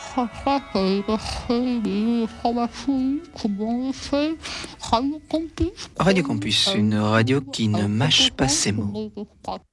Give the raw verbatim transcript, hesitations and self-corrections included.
Radio Campus, une radio qui ne mâche pas ses mots.